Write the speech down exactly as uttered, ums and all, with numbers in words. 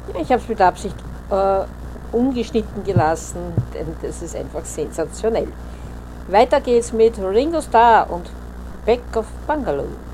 Ja, ich habe es mit Absicht äh, ungeschnitten gelassen, denn das ist einfach sensationell. Weiter geht's mit Ringo Starr und Back of Bungalow.